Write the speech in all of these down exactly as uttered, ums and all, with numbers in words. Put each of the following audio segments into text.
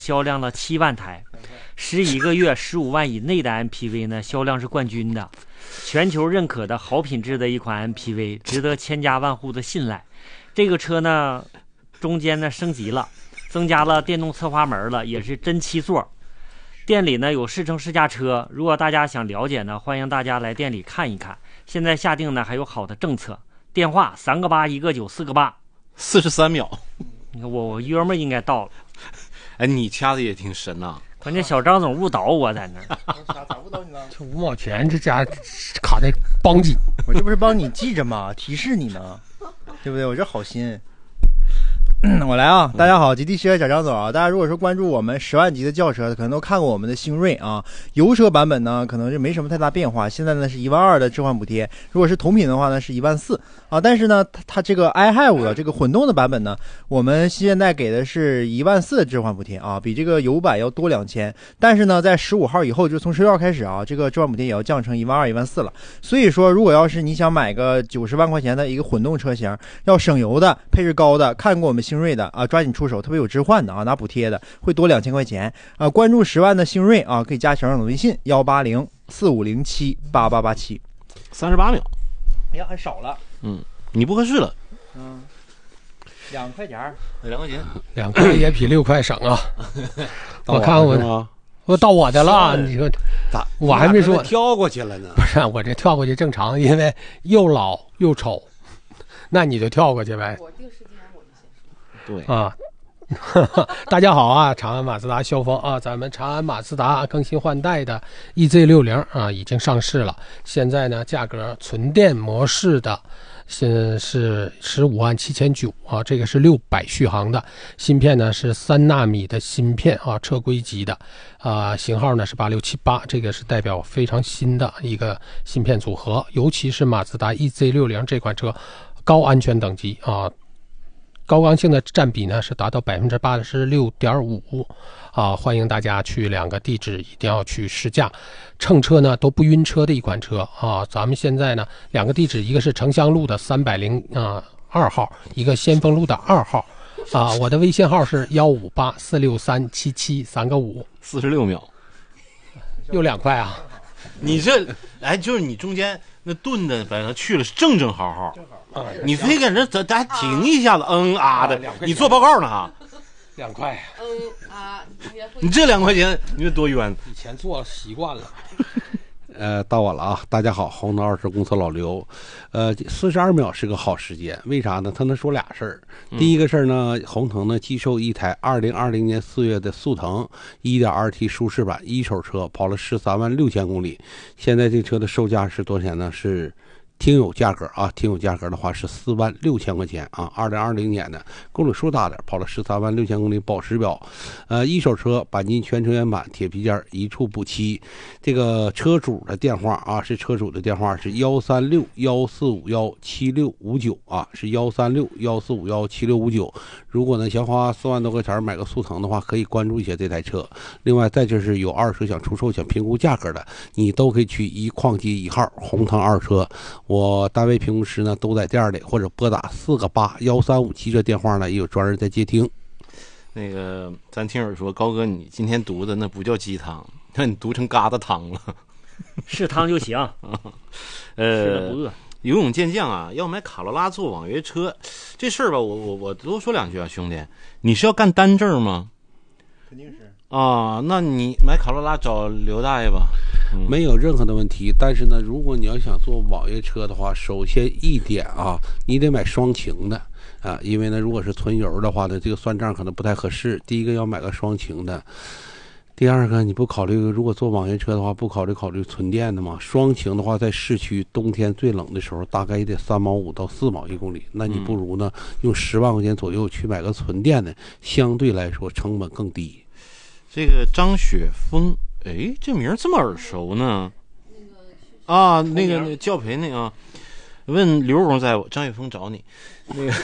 销量了七万台，十一个月十五万以内的 M P V 呢，销量是冠军的，全球认可的好品质的一款 M P V， 值得千家万户的信赖。这个车呢，中间呢升级了，增加了电动侧滑门了，也是真七座。店里呢有试乘试驾车，如果大家想了解呢，欢迎大家来店里看一看。现在下定呢还有好的政策，电话三个八一个九四个八， 四十三秒。 你看我我约么应该到了。 哎，你掐的也挺神呐、啊！ 关键小张总误导我在那儿。 咋误导你了？ 这五毛钱这家卡在帮记， 我这不是帮你记着吗？提示你呢，对不对？我这好心。我来啊！大家好，极地汽车小张总啊！大家如果说关注我们十万级的轿车，可能都看过我们的星锐啊。油车版本呢，可能是没什么太大变化，现在呢是一万二的置换补贴。如果是同品的话呢，是一万四啊。但是呢，它它这个 i 嗨五的这个混动的版本呢，我们现在给的是一万四的置换补贴啊，比这个油版要多两千。但是呢，在十五号以后，就从十六号开始啊，这个置换补贴也要降成一万二、一万四了。所以说，如果要是你想买个九十万块钱的一个混动车型，要省油的、配置高的，看过我们星锐的啊，抓紧出手，特别有置换的啊，拿补贴的会多两千块钱啊。关注十万的星锐啊，可以加小张的微信幺八零四五零七八八八七， 三十八秒。 哎呀，还少了， 嗯，你不合适了。 嗯，两块钱， 两块钱， 两块也比六块省啊。我看我我到我的了，你说咋？ 我还没说跳过去了呢。 不是，我这跳过去正常，因为又老又丑，那你就跳过去呗。 我定时间我就先对啊。大家好啊，长安马自达萧峰啊，咱们长安马自达更新换代的 E Z 六十 啊已经上市了。现在呢，价格纯电模式的现是十五万七千九啊，这个是六百续航的芯片呢，是三纳米的芯片啊，车规级的啊，型号呢是八六七八，这个是代表非常新的一个芯片组合，尤其是马自达 E Z 六十 这款车高安全等级啊。高刚性的占比呢是达到百分之八十六点五啊！欢迎大家去两个地址一定要去试驾，乘车呢都不晕车的一款车啊！咱们现在呢两个地址，一个是城乡路的三百零啊二号，一个先锋路的二号啊。我的微信号是幺五八四六三七七三个五， 四十六秒， 又两块啊！ 你这哎，就是你中间那顿的，反正去了是正正好好。啊、你非搁这咱咱停一下子，嗯啊的，你做报告呢哈？ 两块， 嗯啊， 你这两块钱你这多冤！ 以前做习惯了。 呃，到我了啊！大家好，红灯二车公司老刘。呃，四十二秒是个好时间，为啥呢？他能说俩事儿。第一个事儿呢，红腾呢寄售一台二零二零年四月的速腾 一点二 T 舒适版一手车，跑了十三万六千公里。现在这车的售价是多少钱呢？是听友价格啊，听友价格的话是四万六千块钱啊，二零二零年的，公里数大点，跑了十三万六千公里，保时表，呃，一手车，钣金全车原版，铁皮件一处补漆。这个车主的电话啊，是车主的电话是幺三六幺四五幺七六五九啊，是幺三六幺四五幺七六五九。如果呢想花四万多块钱买个速腾的话，可以关注一下这台车。另外，再就是有二手想出售、想评估价格的，你都可以去一矿街一号红腾二车。我单位评估师呢都在店里，或者拨打四个八幺三五七这电话呢，也有专人在接听。 那个咱听友说，高哥你今天读的那不叫鸡汤，那你读成疙瘩汤了。 是汤就行。 呃， 吃的不饿。 游泳健将啊，要买卡罗拉做网约车，这事儿吧，我我我多说两句啊，兄弟，你是要干单证吗？ 肯定是啊，那你买卡罗拉找刘大爷吧。 嗯、没有任何的问题，但是呢，如果你要想做网约车的话，首先一点啊，你得买双擎的啊，因为呢，如果是纯油的话呢，这个算账可能不太合适。第一个要买个双擎的，第二个你不考虑，如果做网约车的话，不考虑考虑纯电的吗？双擎的话，在市区冬天最冷的时候，大概也得三毛五到四毛一公里，那你不如呢，用十万块钱左右去买个纯电的，相对来说成本更低。 这个张雪峰。哎，这名这么耳熟呢？啊，那个那教培那个、啊，问刘荣在我，张雪峰找你。那个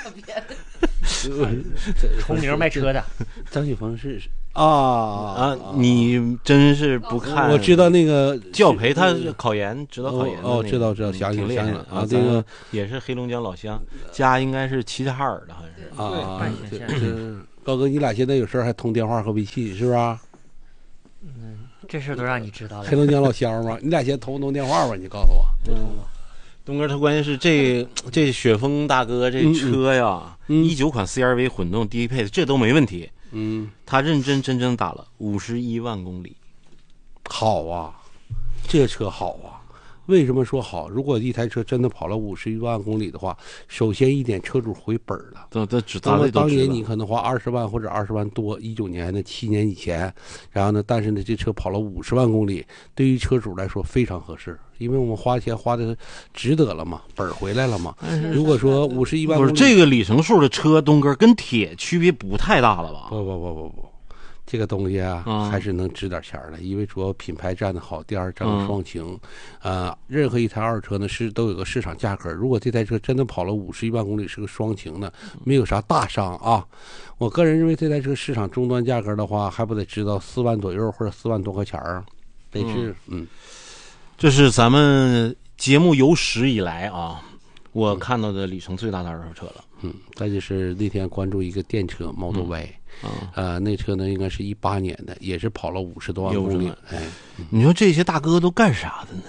重名卖车的张雪峰是啊啊，你真是不看？ 我知道那个教培他考研，知道考研、那个、 哦，知道知道，想起来了啊， 这个也是黑龙江老乡，家应该是齐齐哈尔的，好像是啊， 半线线。 高哥，你俩现在有事儿还通电话和微信是不是啊？ 这事都让你知道了黑。龙江老乡吗？你俩先通不通电话吧？你告诉我。 嗯，东哥，他关键是这这雪峰大哥这车呀，一九、嗯、款 C R V 混动低配的，这都没问题。 嗯， 他认真真正打了五十一万公里， 好啊，这车好啊。为什么说好？如果一台车真的跑了五十一万公里的话，首先一点车主回本了。 这这只当当年你可能花二十万或者二十万多，一九年的七年以前，然后呢，但是呢，这车跑了五十万公里，对于车主来说非常合适，因为我们花钱花的值得了嘛，本回来了嘛。如果说五十一万公里， 不是这个里程数的车，东哥跟铁区别不太大了吧？ 不不不不不。这个东西啊， 嗯、 还是能值点钱的，因为主要品牌占的好，第二占个双擎，嗯、呃，任何一台二车呢是都有个市场价格。如果这台车真的跑了五十一万公里，是个双擎呢，没有啥大伤啊。我个人认为这台车市场终端价格的话，还不得知道四万左右或者四万多块钱啊，得是嗯， 这是咱们节目有史以来啊，我看到的里程最大的二手车了。 嗯，再就是那天关注一个电车 Model Y。 嗯呃，那车呢应该是一八年的，也是跑了五十多万公里。哎， 你说这些大哥都干啥的呢？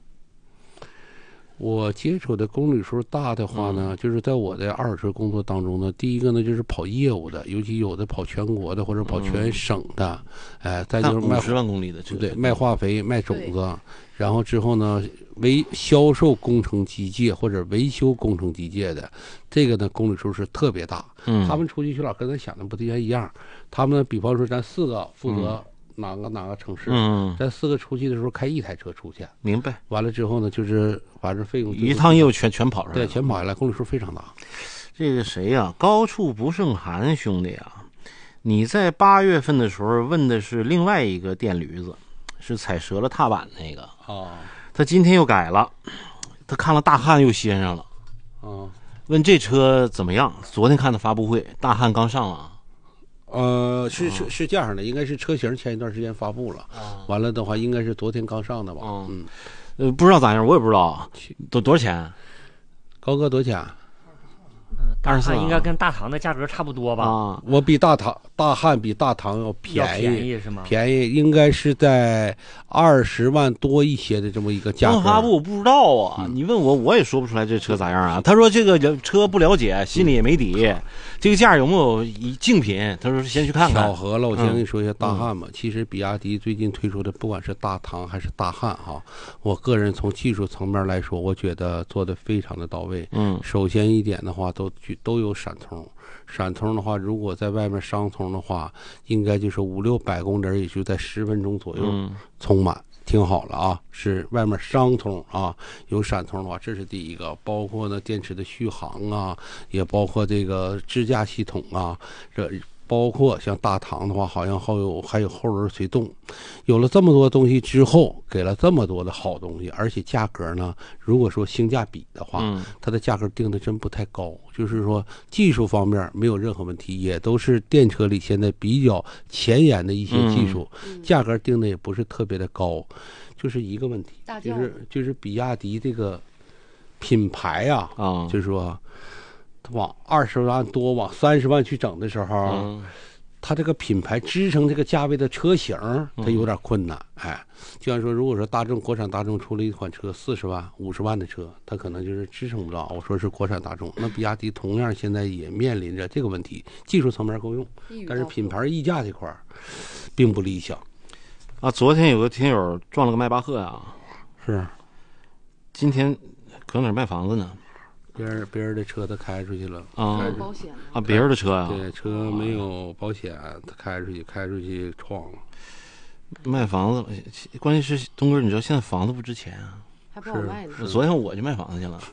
我接触的公里数大的话呢，嗯、就是在我的二手车工作当中呢，第一个呢就是跑业务的，尤其有的跑全国的或者跑全省的，哎、嗯呃，再就是卖五十万公里的车， 对，卖化肥、卖种子，然后之后呢，为销售工程机械或者维修工程机械的，这个呢公里数是特别大。 嗯， 他们出去去老跟咱想的不太一样，他们呢，比方说咱四个负责哪个、嗯、哪个城市， 嗯， 咱四个出去的时候开一台车出去， 明白？ 完了之后呢，就是反正费用一趟业务全全跑出来， 对，全跑下来，公里数非常大。 这个谁呀、啊？高处不胜寒，兄弟啊！你在八月份的时候问的是另外一个电驴子，是踩折了踏板那个哦， 他今天又改了，他看了大汉又歇上了， 哦。 问这车怎么样？昨天看的发布会，大汉刚上了。 呃，是是是这样的，应该是车型前一段时间发布了， 啊、 完了的话应该是昨天刚上的吧？ 嗯， 嗯呃，不知道咋样，我也不知道，多多少钱？ 高哥多少钱？ 嗯，大汉应该跟大唐的价格差不多吧？ 啊， 我比大唐大汉比大唐要便宜， 便宜是吗？ 便宜应该是在二十万多一些的这么一个价格。 刚发布我不知道啊，嗯、你问我我也说不出来这车咋样啊。他说这个车不了解，心里也没底，嗯、这个价有没有竞品？他说先去看看。 巧合了，我先跟你说一下大汉吧。嗯、其实比亚迪最近推出的，不管是大唐还是大汉哈，我个人从技术层面来说，我觉得做的非常的到位。 嗯， 首先一点的话，都都有闪通。闪通的话，如果在外面商通的话，应该就是五六百公里，也就在十分钟左右充满。嗯、听好了啊，是外面商通啊，有闪通的话，这是第一个。包括呢电池的续航啊，也包括这个支架系统啊，这。包括像大唐的话，好像还有还有后轮随动，有了这么多东西之后，给了这么多的好东西，而且价格呢，如果说性价比的话， 嗯、 它的价格定的真不太高，就是说技术方面没有任何问题，也都是电车里现在比较前沿的一些技术， 嗯、 价格定的也不是特别的高，就是一个问题，就是就是比亚迪这个品牌啊， 啊， 就是说。往二十万多往三十万去整的时候， 嗯、 它这个品牌支撑这个价位的车型，它有点困难。嗯、哎，就像说，如果说大众国产大众出了一款车四十万、五十万的车，它可能就是支撑不了。我说是国产大众，那比亚迪同样现在也面临着这个问题，技术层面够用，但是品牌溢价这块并不理想。 啊，昨天有个听友撞了个迈巴赫啊， 是， 今天搁哪儿卖房子呢？ 别人别人的车他开出去了啊， 没有保险啊，别人的车呀、啊， 对，车没有保险，他开出去开出去撞了， 卖房子了。关键是东哥，你知道现在房子不值钱啊， 还不好卖呢。 昨天我就卖房子去了，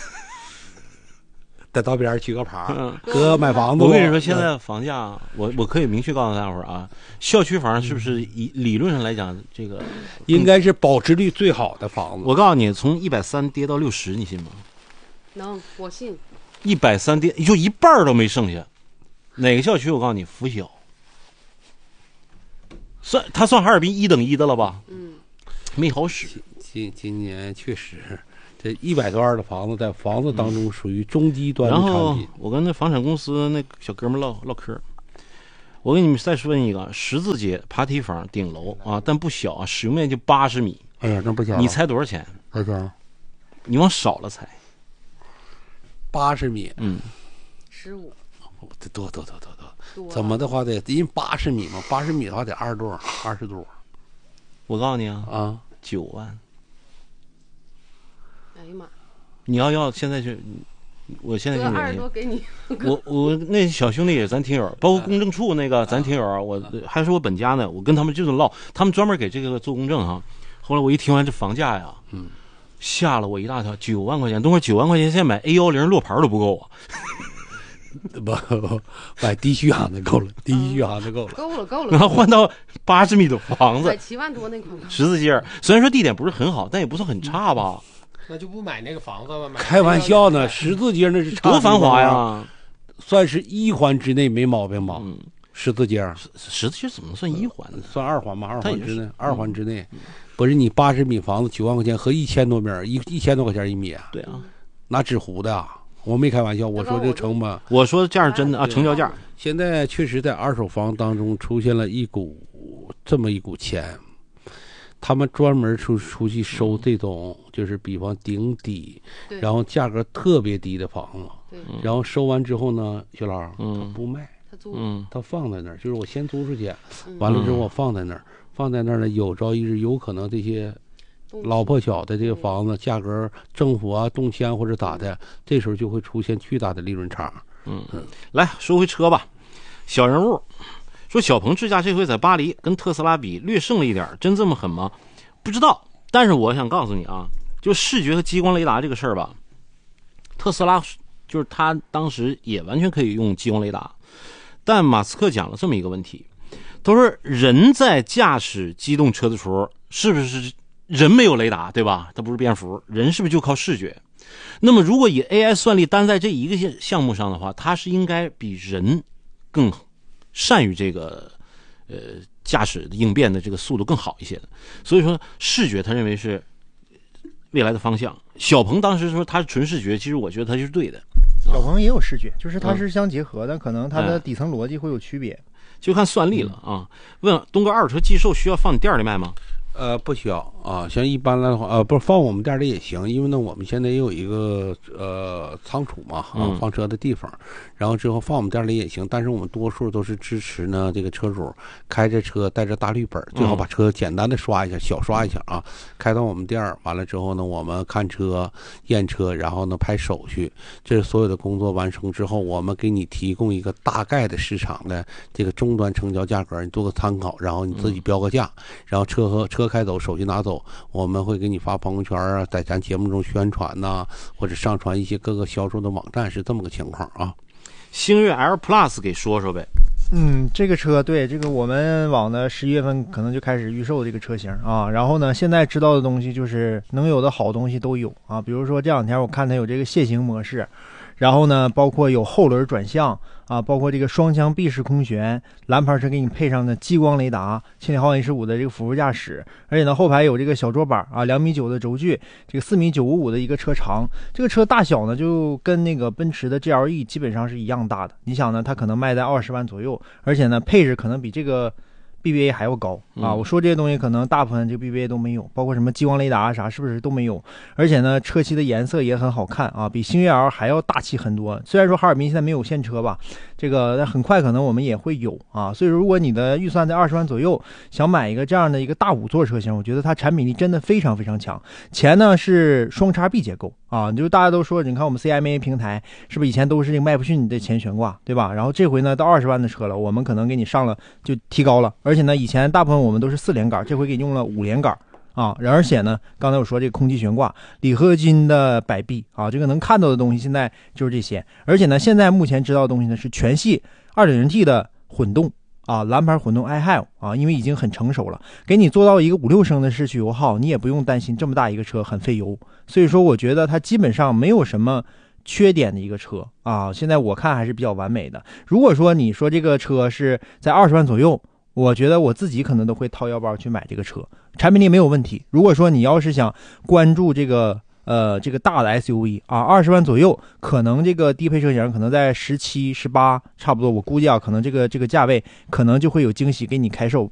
得到别人举个牌，哥买房子。 我跟你说，现在房价，我我可以明确告诉大伙儿啊，校区房是不是以理论上来讲，这个应该是保值率最好的房子。 我告诉你，从一百三跌到六十，你信吗？ 能，我信。 一百三跌，就一半都没剩下。哪个校区？我告诉你，拂晓。算他算哈尔滨一等一的了吧？ 嗯， 没好使。 今今年确实，这一百多万的房子在房子当中属于中低端的产品。 然后我跟那房产公司那小哥们唠唠嗑， 我给你们再说一个十字街爬梯房顶楼啊，但不小啊，使用面积八十米。 哎呀，那不小。 你猜多少钱？ 多少？ 你往少了猜。 八十米。 嗯。 十五。 多多多多多。怎么的话得因八十米嘛？八十米的话得二十多，二十多。 我告诉你啊啊， 九万。 哎呀妈！ 你要要现在就。我现在就二十多给你， 我我那小兄弟也是咱听友，包括公证处那个咱听友，我还是我本家呢，我跟他们就这么唠，他们专门给这个做公证哈。后来我一听完这房价呀， 嗯， 吓了我一大跳，九万块钱，等会儿九万块钱现在买 A 幺零落牌都不够啊。 不，买低续航的够了，低续航的够了， 够了够了。 然后换到八十米的房子， 七万多那款十字街，虽然说地点不是很好，但也不算很差吧。 那就不买那个房子了。 开玩笑呢，十字街那是多繁华呀， 算是一环之内没毛病吧。 嗯， 十字街， 十字街怎么能算一环呢？ 算二环吧，二环之内，二环之内， 嗯、 不是你八十米房子九万块钱和一千多米，一一千多块钱一米啊？ 对啊， 拿纸糊的啊！我没开玩笑，我说这成本， 我说这样真的啊，成交价。 现在确实在二手房当中出现了一股这么一股钱。他们专门出出去收这种，就是比方顶底，然后价格特别低的房子，然后收完之后呢，薛老师， 嗯， 他不卖， 他租， 嗯， 他放在那儿，就是我先租出去，完了之后我放在那儿，放在那儿呢，有朝一日有可能这些老破小的这个房子价格，政府啊动迁或者咋的，这时候就会出现巨大的利润差。 嗯，来说回车吧，小人物。说小鹏智驾这回在巴黎跟特斯拉比略胜了一点，真这么狠吗？不知道，但是我想告诉你啊，就视觉和激光雷达这个事儿吧，特斯拉就是他当时也完全可以用激光雷达，但马斯克讲了这么一个问题，他说人在驾驶机动车的时候，是不是人没有雷达，对吧？他不是蝙蝠，人是不是就靠视觉？那么如果以 A I 算力单在这一个项目上的话，它是应该比人更善于这个呃驾驶应变的这个速度更好一些的，所以说视觉他认为是未来的方向。小鹏当时说他是纯视觉，其实我觉得他就是对的。 小鹏也有视觉，就是它是相结合的，嗯、可能它的底层逻辑会有区别， 就看算力了啊。问东哥，二手车寄售需要放你店里卖吗？ 呃，不需要啊，像一般来的话，呃，不是放我们店里也行，因为呢，我们现在也有一个呃仓储嘛，啊，放车的地方，然后之后放我们店里也行，但是我们多数都是支持呢，这个车主开着车带着大绿本，最好把车简单的刷一下，小刷一下啊，开到我们店完了之后呢，我们看车、验车，然后呢拍手续，这是所有的工作完成之后，我们给你提供一个大概的市场的这个终端成交价格，你做个参考，然后你自己标个价，然后车和车。车开走，手机拿走，我们会给你发朋友圈啊，在咱节目中宣传呐、啊，或者上传一些各个销售的网站，是这么个情况啊。 星越 L Plus 给说说呗。 嗯，这个车对这个我们往的十一月份可能就开始预售这个车型啊。然后呢，现在知道的东西就是能有的好东西都有啊，比如说这两天我看它有这个楔形模式。然后呢，包括有后轮转向啊，包括这个双腔闭式空悬，蓝牌车给你配上的激光雷达，七点号 H 五的这个辅助驾驶，而且呢后排有这个小桌板啊，两米九的轴距，这个四米九五五的一个车长，这个车大小呢就跟那个奔驰的 G L E 基本上是一样大的。你想呢，它可能卖在二十万左右，而且呢配置可能比这个B B A 还要高啊！我说这些东西可能大部分这个 B B A 都没有，包括什么激光雷达啥，是不是都没有？而且呢，车漆的颜色也很好看啊，比星越 L 还要大气很多。虽然说哈尔滨现在没有现车吧，这个很快可能我们也会有啊。所以如果你的预算在二十万左右，想买一个这样的一个大五座车型，我觉得它产品力真的非常非常强。前呢是双叉臂结构啊，就是大家都说，你看我们 C M A 平台是不是以前都是这个麦弗逊的前悬挂，对吧？然后这回呢到二十万的车了，我们可能给你上了就提高了，而且呢以前大部分我们都是四连杆，这回给用了五连杆啊。而且呢，刚才我说这个空气悬挂、铝合金的摆臂啊，这个能看到的东西现在就是这些。而且呢，现在目前知道的东西呢是全系 二点零 T 的混动啊，蓝牌混动 i have 啊，因为已经很成熟了，给你做到一个五六升的市区油耗，你也不用担心这么大一个车很费油。所以说，我觉得它基本上没有什么缺点的一个车啊。现在我看还是比较完美的。如果说你说这个车是在二十万左右，我觉得我自己可能都会掏腰包去买这个车，产品力没有问题。如果说你要是想关注这个呃，这个大的 S U V 啊，二十万左右，可能这个低配车型可能在十七、十八，差不多，我估计啊，可能这个这个价位可能就会有惊喜给你开售。